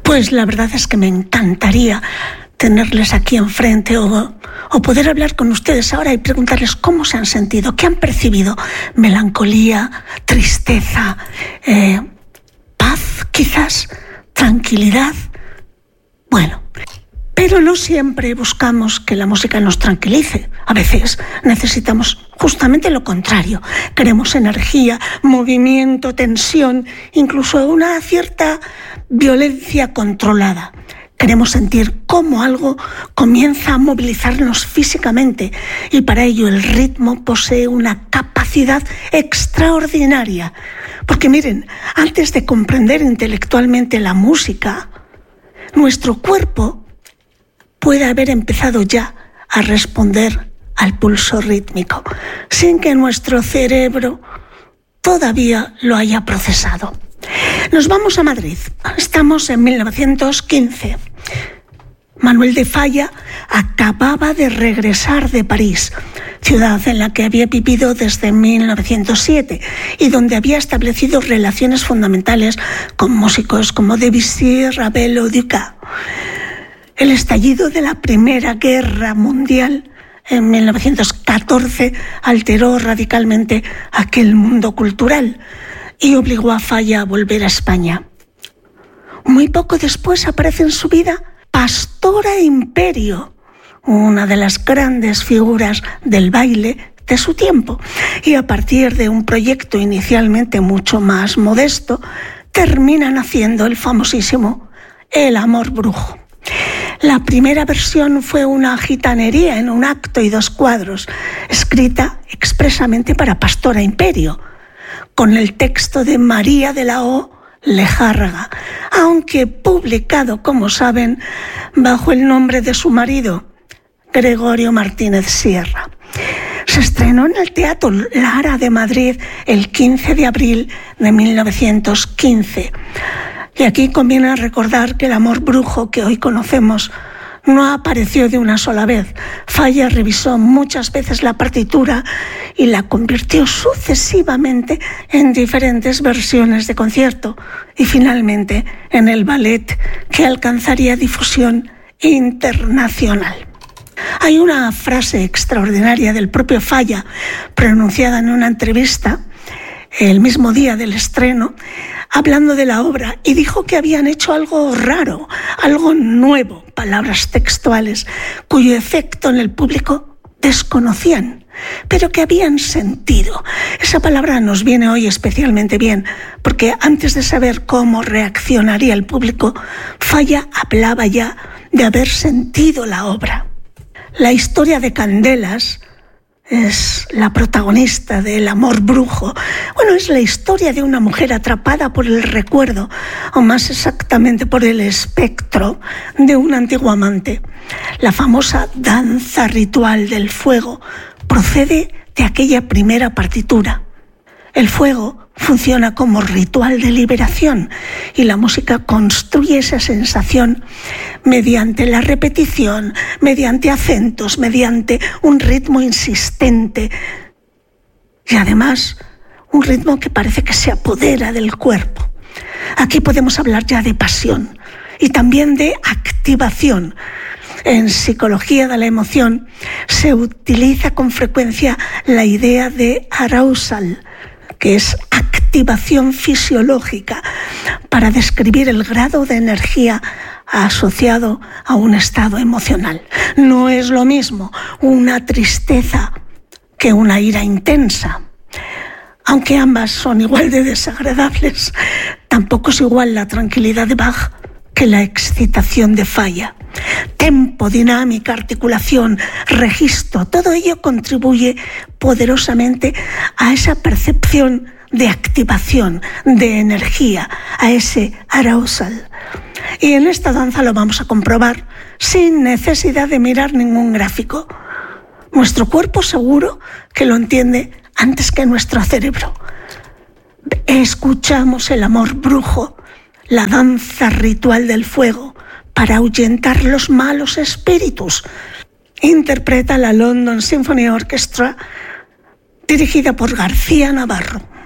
Pues la verdad es que me encantaría tenerles aquí enfrente o poder hablar con ustedes ahora y preguntarles cómo se han sentido, qué han percibido. Melancolía, tristeza, paz, quizás, tranquilidad. Bueno, pero no siempre buscamos que la música nos tranquilice. A veces necesitamos justamente lo contrario. Queremos energía, movimiento, tensión, incluso una cierta violencia controlada. Queremos sentir cómo algo comienza a movilizarnos físicamente y para ello el ritmo posee una capacidad extraordinaria. Porque miren, antes de comprender intelectualmente la música, nuestro cuerpo puede haber empezado ya a responder al pulso rítmico, sin que nuestro cerebro todavía lo haya procesado. Nos vamos a Madrid. Estamos en 1915. Manuel de Falla acababa de regresar de París, ciudad en la que había vivido desde 1907 y donde había establecido relaciones fundamentales con músicos como Debussy, Ravel o Dukas. El estallido de la Primera Guerra Mundial en 1914 alteró radicalmente aquel mundo cultural y obligó a Falla a volver a España. Muy poco después aparece en su vida Pastora Imperio, una de las grandes figuras del baile de su tiempo, y a partir de un proyecto inicialmente mucho más modesto, terminan haciendo el famosísimo El Amor Brujo. La primera versión fue una gitanería en un acto y 2 cuadros, escrita expresamente para Pastora Imperio, con el texto de María de la O. Lejárraga, aunque publicado, como saben, bajo el nombre de su marido, Gregorio Martínez Sierra. Se estrenó en el Teatro Lara de Madrid el 15 de abril de 1915. Y aquí conviene recordar que El Amor Brujo que hoy conocemos no apareció de una sola vez. Falla revisó muchas veces la partitura y la convirtió sucesivamente en diferentes versiones de concierto y finalmente en el ballet que alcanzaría difusión internacional. Hay una frase extraordinaria del propio Falla pronunciada en una entrevista el mismo día del estreno, hablando de la obra, y dijo que habían hecho algo raro, algo nuevo, palabras textuales, cuyo efecto en el público desconocían, pero que habían sentido. Esa palabra nos viene hoy especialmente bien, porque antes de saber cómo reaccionaría el público, Falla hablaba ya de haber sentido la obra. La historia de Candelas es la protagonista de El Amor Brujo. Bueno, es la historia de una mujer atrapada por el recuerdo, o más exactamente por el espectro de un antiguo amante. La famosa danza ritual del fuego procede de aquella primera partitura. El fuego funciona como ritual de liberación y la música construye esa sensación mediante la repetición, mediante acentos, mediante un ritmo insistente y además un ritmo que parece que se apodera del cuerpo. Aquí podemos hablar ya de pasión y también de activación. En psicología de la emoción se utiliza con frecuencia la idea de arousal, que es activación fisiológica, para describir el grado de energía asociado a un estado emocional. No es lo mismo una tristeza que una ira intensa. Aunque ambas son igual de desagradables, tampoco es igual la tranquilidad de Bach que la excitación de Falla. Tempo, dinámica, articulación, registro, todo ello contribuye poderosamente a esa percepción de activación, de energía, a ese arousal. Y en esta danza lo vamos a comprobar sin necesidad de mirar ningún gráfico. Nuestro cuerpo seguro que lo entiende antes que nuestro cerebro. Escuchamos El Amor Brujo, la danza ritual del fuego, para ahuyentar los malos espíritus. Interpreta la London Symphony Orchestra, dirigida por García Navarro.